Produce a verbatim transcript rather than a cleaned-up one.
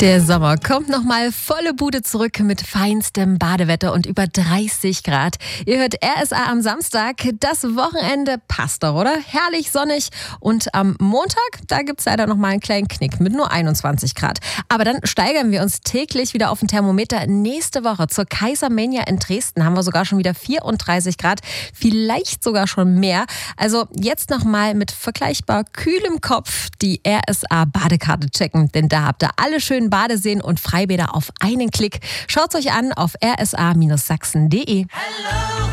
Der Sommer kommt nochmal volle Bude zurück mit feinstem Badewetter und über dreißig Grad. Ihr hört R S A am Samstag. Das Wochenende passt doch, oder? Herrlich sonnig. Und am Montag, da gibt es leider nochmal einen kleinen Knick mit nur einundzwanzig Grad. Aber dann steigern wir uns täglich wieder auf den Thermometer. Nächste Woche zur Kaisermania in Dresden haben wir sogar schon wieder vierunddreißig Grad. Vielleicht sogar schon mehr. Also jetzt nochmal mit vergleichbar kühlem Kopf die R S A-Badekarte checken. Denn da habt ihr alle schönen Badeseen und Freibäder auf einen Klick. Schaut's euch an auf r s a Bindestrich sachsen punkt d e. Hello.